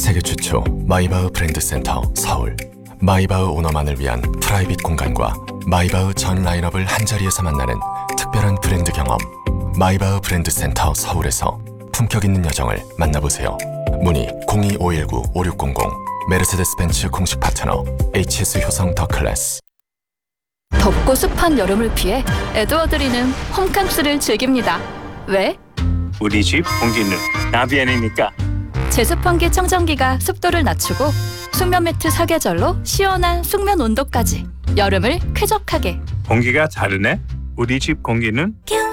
세계 최초 마이바흐 브랜드 센터 서울. 마이바흐 오너만을 위한 프라이빗 공간과 마이바흐 전 라인업을 한자리에서 만나는 특별한 브랜드 경험. 마이바흐 브랜드 센터 서울에서 품격 있는 여정을 만나보세요. 문의 02-519-5600. 메르세데스 벤츠 공식 파트너 HS 효성 더 클래스. 덥고 습한 여름을 피해 에드워드리는 홈캉스를 즐깁니다. 왜? 우리 집 공기는 나비엔이니까. 제습환기 청정기가 습도를 낮추고 숙면 매트 사계절로 시원한 숙면 온도까지 여름을 쾌적하게. 공기가 다르네. 우리 집 공기는